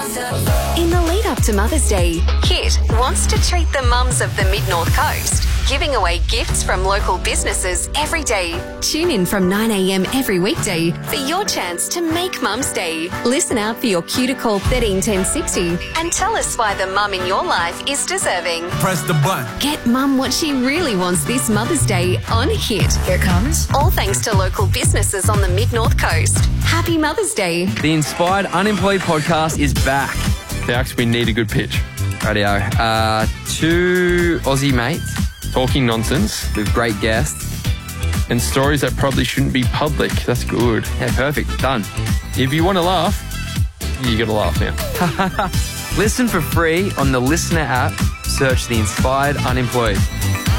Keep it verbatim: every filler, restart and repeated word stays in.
In the lead up to Mother's Day, Hit wants to treat the mums of the Mid-North Coast, giving away gifts from local businesses every day. Tune in from nine a.m. every weekday for your chance to make Mum's Day. Listen out for your cue to call thirteen ten sixty and tell us why the mum in your life is deserving. Press the button. Get mum what she really wants this Mother's Day on Hit. Here it comes. All thanks to local businesses on the Mid-North Coast. Happy Mother's Day. The Inspired Unemployed podcast is back. Dax, we need a good pitch. Radio. Uh, two Aussie mates talking nonsense with great guests and stories that probably shouldn't be public. That's good. Yeah, perfect. Done. If you want to laugh, you got to laugh now. Listen for free on the Listener app. Search The Inspired Unemployed.